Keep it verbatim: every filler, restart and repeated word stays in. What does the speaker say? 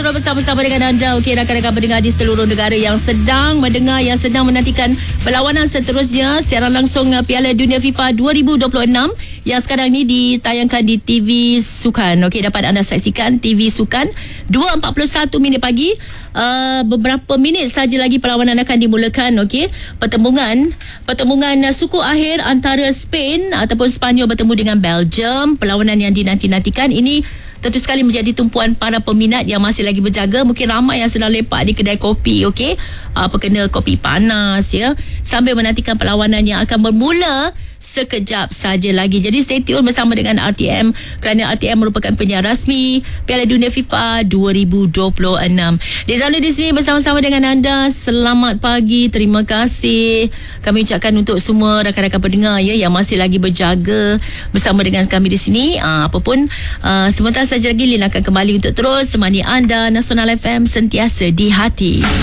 Bersama-sama dengan anda, okey, rakan-rakan pendengar di seluruh negara yang sedang mendengar, yang sedang menantikan perlawanan seterusnya siaran langsung Piala Dunia FIFA dua ribu dua puluh enam yang sekarang ni ditayangkan di T V Sukan. Okey, dapat anda saksikan T V Sukan dua empat puluh satu minit pagi. Uh, beberapa minit saja lagi perlawanan akan dimulakan. Okey, pertembungan pertembungan suku akhir antara Spain ataupun Sepanyol bertemu dengan Belgium. Perlawanan yang dinanti-nantikan ini tentu sekali menjadi tumpuan para peminat yang masih lagi berjaga. Mungkin ramai yang sedang lepak di kedai kopi, okey, uh, perkena kopi panas ya, sambil menantikan perlawanan yang akan bermula sekejap saja lagi. Jadi stay tune bersama dengan R T M kerana R T M merupakan penyiar rasmi Piala Dunia FIFA dua ribu dua puluh enam. Dizana di sini bersama-sama dengan anda. Selamat pagi, terima kasih kami ucapkan untuk semua rakan-rakan pendengar ya yang masih lagi berjaga bersama dengan kami di sini. Uh, apapun uh, sebentar saja lagi Lin akan kembali untuk terus temani anda. Nasional F M, sentiasa di hati.